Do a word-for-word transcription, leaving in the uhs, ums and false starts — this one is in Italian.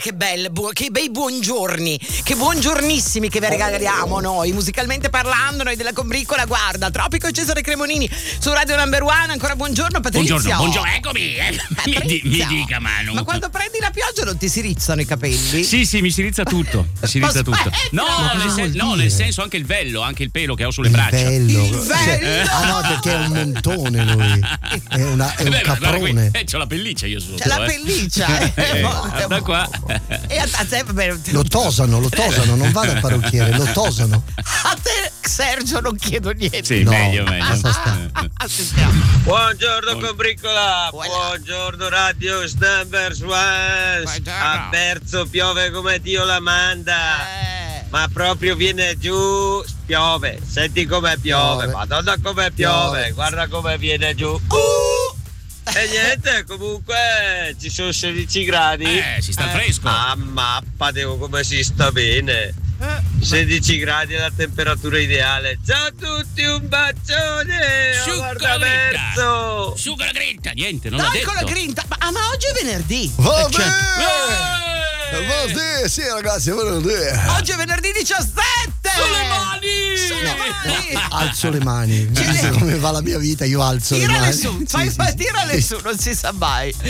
che belle, bu- che bei buongiorni, che buongiornissimi che vi regaliamo noi, musicalmente parlando, noi della Combriccola. Guarda, Tropico e Cesare Cremonini su Radio Number One. Ancora buongiorno Patrizia. Buongiorno, buongiorno, eccomi. Eh. Mi, di, mi dica Manu. Ma quando prendi la pioggia non ti si rizzano i capelli? Sì, sì, mi si rizza tutto. Mi si rizza tutto. No, nel, sen- no nel senso anche il vello, anche il pelo che ho sulle il braccia. Vello. Il vello. Ah no, perché è un montone lui. È, una, è un Beh, caprone. Eh, c'ho la pelliccia io sotto. C'è la eh. pelliccia. Eh, eh. da qua. E a, a te, vabbè, Lo tosano, lo tosano, non va dal parrucchiere, lo tosano. a te Sergio non chiedo niente. Sì, No. meglio, meglio. Basta stare. Sentiamo. Buongiorno Buon- Combriccola, Buona. buongiorno Radio Number One. Buongiorno. A Berzo piove come Dio la manda, Eh. ma proprio viene giù, piove. Senti come piove, Piove. madonna come piove, Piove. guarda come viene giù. Uh! E niente, comunque ci sono sedici gradi. Eh, si sta al Eh. fresco. Ah, mappa, devo come si sta bene. Eh. sedici gradi è la temperatura ideale. Ciao a tutti, un bacione. Su con Guarda la grinta. Berzo. Su con la grinta, niente, non l'ha Dai detto. con la grinta. Ma, ah, ma oggi è venerdì. Va Cioè- bene! Eh! Buonasera, sì ragazzi, buonasera. Oggi è venerdì diciassette. Sulle mani! Sulle mani. Alzo le mani. Visto come va la mia vita, io alzo le Tirale mani. su, Sì, fai, sì, fai, sì. tirale su, non si sa mai.